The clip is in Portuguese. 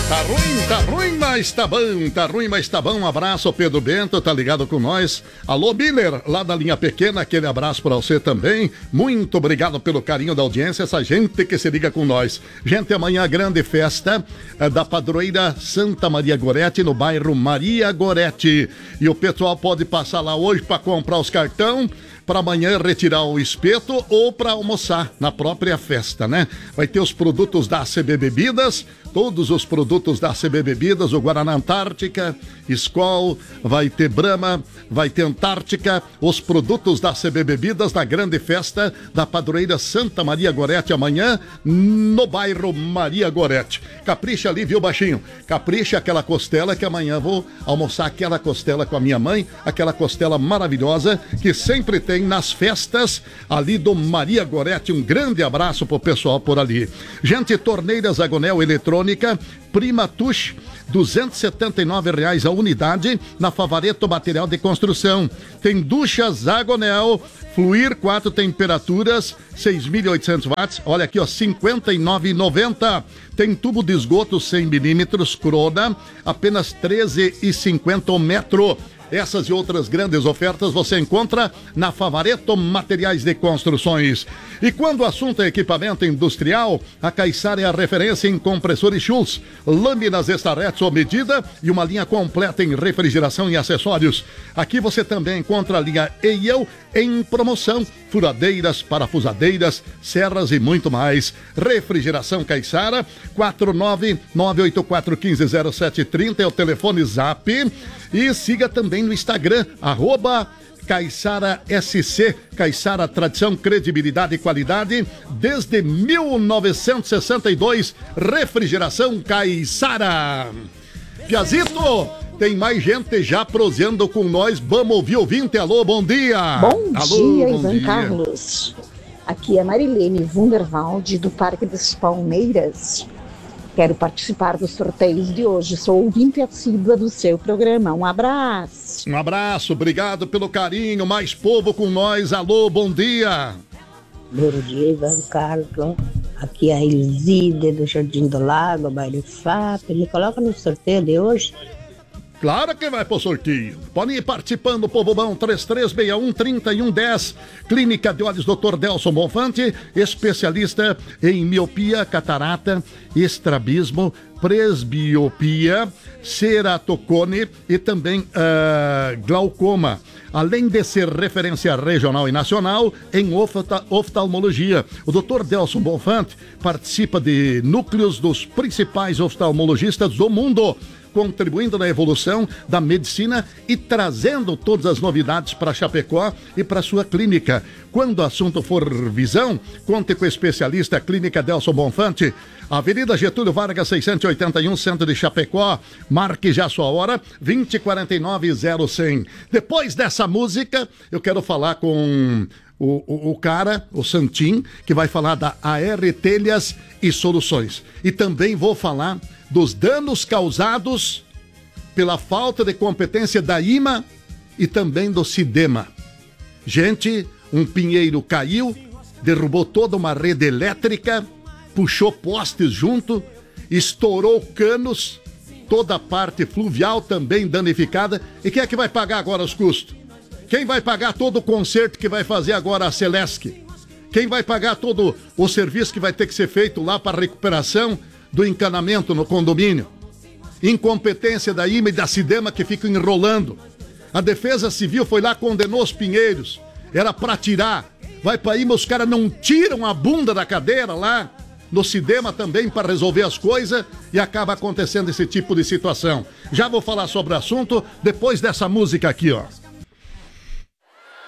Tá ruim, mas tá bom. Tá ruim, mas tá bom. Um abraço ao Pedro Bento, tá ligado com nós. Alô, Miller, lá da linha pequena, aquele abraço pra você também. Muito obrigado pelo carinho da audiência, essa gente que se liga com nós. Gente, amanhã grande festa da padroeira Santa Maria Gorete, no bairro Maria Gorete. E o pessoal pode passar lá hoje pra comprar os cartão, para amanhã retirar o espeto ou para almoçar na própria festa, né? Vai ter os produtos da ACB Bebidas, todos os produtos da ACB Bebidas, o Guaraná Antártica, Skol, vai ter Brahma, vai ter Antártica, os produtos da ACB Bebidas na grande festa da padroeira Santa Maria Gorete amanhã no bairro Maria Gorete. Capricha ali, viu, baixinho? Capricha aquela costela que amanhã vou almoçar aquela costela com a minha mãe, aquela costela maravilhosa que sempre tem nas festas ali do Maria Gorete. Um grande abraço pro pessoal por ali. Gente, torneiras Agonel Eletrônica, Prima Tush, R$279 a unidade na Favareto Material de Construção. Tem duchas Agonel, Fluir 4 temperaturas, 6.800 watts. Olha aqui, ó, R$59,90. Tem tubo de esgoto 100 milímetros, Crona, apenas R$13,50 o metro. Essas e outras grandes ofertas você encontra na Favareto Materiais de Construções. E quando o assunto é equipamento industrial, a Caiçara é a referência em compressores Schultz, lâminas Estarretes ou medida e uma linha completa em refrigeração e acessórios. Aqui você também encontra a linha Eiel em promoção, furadeiras, parafusadeiras, serras e muito mais. Refrigeração Caiçara, 49984150730 é o telefone Zap. E siga também no Instagram, @Caiçara SC, Caiçara, tradição, credibilidade e qualidade desde 1962, refrigeração Caiçara. Piazito, tem mais gente já proseando com nós, vamos ouvir ouvinte. Alô, bom dia. Bom dia, bom Ivan dia. Carlos. Aqui é Marilene Wunderwald do Parque das Palmeiras. Quero participar dos sorteios de hoje. Sou ouvinte assídua do seu programa. Um abraço. Um abraço, obrigado pelo carinho. Mais povo com nós. Alô, bom dia. Bom dia, Ivan Carlos. Aqui é a Eliside do Jardim do Lago, bairro FAP. Me coloca no sorteio de hoje. Claro que vai pro sorteio. Podem ir participando, povo bom, 3361-3110. Clínica de Olhos Dr. Delson Bonfante, especialista em miopia, catarata, estrabismo, presbiopia, ceratocone e também glaucoma. Além de ser referência regional e nacional em oftalmologia. O Dr. Delson Bonfante participa de núcleos dos principais oftalmologistas do mundo, contribuindo na evolução da medicina e trazendo todas as novidades para Chapecó e para sua clínica. Quando o assunto for visão, conte com o especialista Clínica Delson Bonfante, Avenida Getúlio Vargas 681, centro de Chapecó. Marque já sua hora, 2049-0100. Depois dessa música, eu quero falar com o cara, o Santim, que vai falar da AR Telhas e Soluções. E também vou falar dos danos causados pela falta de competência da IMA e também do SIDEMA. Gente, um pinheiro caiu, derrubou toda uma rede elétrica, puxou postes junto, estourou canos, toda a parte fluvial também danificada. E quem é que vai pagar agora os custos? Quem vai pagar todo o conserto que vai fazer agora a Celesc? Quem vai pagar todo o serviço que vai ter que ser feito lá para a recuperação do encanamento no condomínio? Incompetência da IMA e da SIDEMA que ficam enrolando. A Defesa Civil foi lá, condenou os pinheiros. Era para tirar. Vai para IMA, os caras não tiram a bunda da cadeira lá. No SIDEMA também para resolver as coisas e acaba acontecendo esse tipo de situação. Já vou falar sobre o assunto depois dessa música aqui, ó.